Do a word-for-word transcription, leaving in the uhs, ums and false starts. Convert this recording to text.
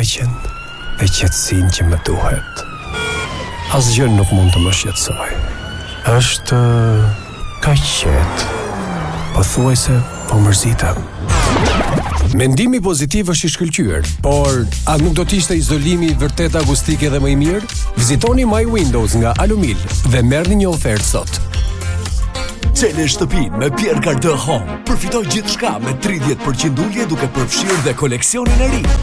paqen dhe qetësinë që më duhet. Asgjë nuk mund të më shqetësoj. Është kaq qetë. Pothuajse po mërzitem. Mendimi pozitiv është i shkëlqyer, por a nuk do të ishte izolimi i vërtet akustike dhe më i mirë? Vizitoni My Windows nga Alumil dhe merrni një ofertë sot. Çelë shtëpinë me Pierre Cardin Home. Përfitoj gjithçka me tridhjetë përqind ulje duke përfshirë dhe koleksionin e ri.